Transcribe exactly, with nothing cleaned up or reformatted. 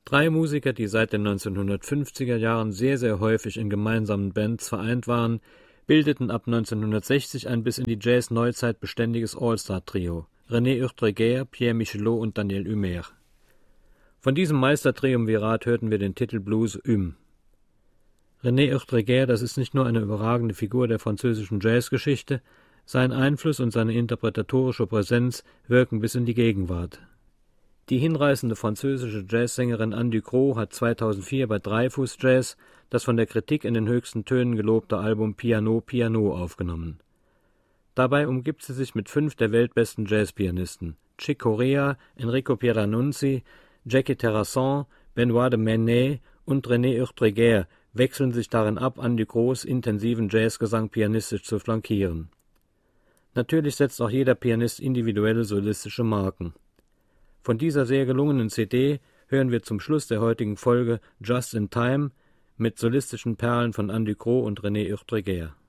Drei Musiker, die seit den neunzehnhundertfünfziger Jahren sehr, sehr häufig in gemeinsamen Bands vereint waren, bildeten ab neunzehnhundertsechzig ein bis in die Jazz-Neuzeit beständiges All-Star-Trio: René Urtreger, Pierre Michelot und Daniel Humer. Von diesem Meistertriumvirat hörten wir den Titel Blues Hymne. René Urtreger, das ist nicht nur eine überragende Figur der französischen Jazzgeschichte, sein Einfluss und seine interpretatorische Präsenz wirken bis in die Gegenwart. Die hinreißende französische Jazzsängerin Anne Ducrot hat zweitausendvier bei Dreifuß Jazz das von der Kritik in den höchsten Tönen gelobte Album Piano Piano aufgenommen. Dabei umgibt sie sich mit fünf der weltbesten Jazzpianisten: Chick Corea, Enrico Pieranunzi, Jackie Terrasson, Benoît de Maisonneuve und René Urtreger wechseln sich darin ab, Anne Ducrots intensiven Jazzgesang pianistisch zu flankieren. Natürlich setzt auch jeder Pianist individuelle solistische Marken. Von dieser sehr gelungenen C D hören wir zum Schluss der heutigen Folge Just in Time mit solistischen Perlen von Anne Ducrot und René Urtreger.